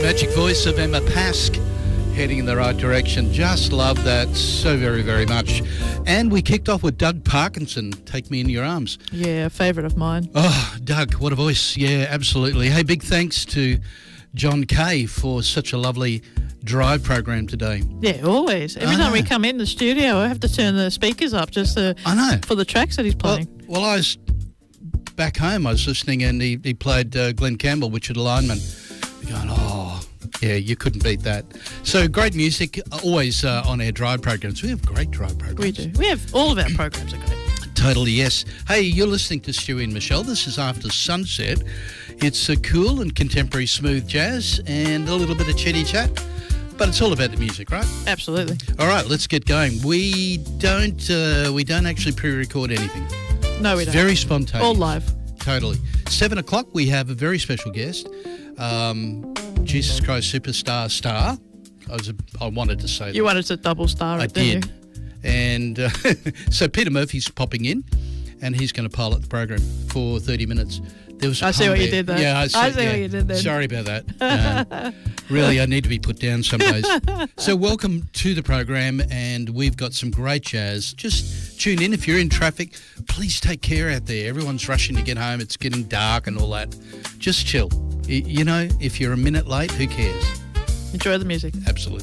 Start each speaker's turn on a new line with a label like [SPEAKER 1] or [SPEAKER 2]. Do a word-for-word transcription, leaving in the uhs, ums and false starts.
[SPEAKER 1] Magic voice of Emma Pask, heading in the right direction. Just love that so very, very much. And we kicked off with Doug Parkinson, Take Me In Your Arms.
[SPEAKER 2] Yeah, a favourite of mine.
[SPEAKER 1] Oh, Doug, what a voice. Yeah, absolutely. Hey, big thanks to John Kay for such a lovely drive program today.
[SPEAKER 2] Yeah, always. Every
[SPEAKER 1] I
[SPEAKER 2] time we
[SPEAKER 1] know.
[SPEAKER 2] come in the studio, I have to turn the speakers up just to,
[SPEAKER 1] I know.
[SPEAKER 2] for the tracks that he's
[SPEAKER 1] Well,
[SPEAKER 2] playing.
[SPEAKER 1] well, I was back home, I was listening, and he, he played uh, Glenn Campbell, Richard Alignment. Going, oh, yeah, you couldn't beat that. So great music, always uh, on our drive programs. We have great drive programs.
[SPEAKER 2] We do. We have all of our programs are great.
[SPEAKER 1] Totally, yes. Hey, you're listening to Stewie and Michelle. This is After Sunset. It's a cool and contemporary smooth jazz and a little bit of chitty chat, but it's all about the music, right?
[SPEAKER 2] Absolutely.
[SPEAKER 1] All right, let's get going. We don't uh, we don't actually pre-record anything.
[SPEAKER 2] No, we
[SPEAKER 1] It's
[SPEAKER 2] don't.
[SPEAKER 1] very spontaneous.
[SPEAKER 2] All live.
[SPEAKER 1] Totally. Seven o'clock, we have a very special guest, um, Jesus Christ Superstar Star. I was a, I wanted to say that.
[SPEAKER 2] You wanted to double star
[SPEAKER 1] I
[SPEAKER 2] it, didn't
[SPEAKER 1] did.
[SPEAKER 2] you?
[SPEAKER 1] And uh, so Peter Murphy's popping in, and he's going to pilot the program for thirty minutes. There was a
[SPEAKER 2] I see
[SPEAKER 1] pun
[SPEAKER 2] what you
[SPEAKER 1] there.
[SPEAKER 2] did there.
[SPEAKER 1] Yeah, I
[SPEAKER 2] I
[SPEAKER 1] see,
[SPEAKER 2] see
[SPEAKER 1] yeah.
[SPEAKER 2] what you did there.
[SPEAKER 1] Sorry about that. Uh, really, I need to be put down some days. So welcome to the program, and we've got some great jazz. Just tune in. If you're in traffic, please take care out there. Everyone's rushing to get home. It's getting dark and all that. Just chill. Y- You know, if you're a minute late, who cares?
[SPEAKER 2] Enjoy the music.
[SPEAKER 1] Absolutely.